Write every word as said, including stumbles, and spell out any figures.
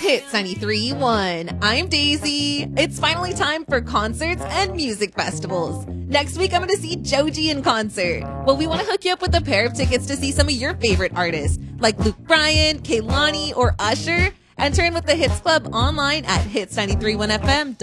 Hits ninety-three point one. I'm Daisy. It's finally time for concerts and music festivals. Next week, I'm going to see Joji in concert. Well, we want to hook you up with a pair of tickets to see some of your favorite artists, like Luke Bryan, Kehlani, or Usher. Enter in with the Hits Club online at hits nine three one f m dot com.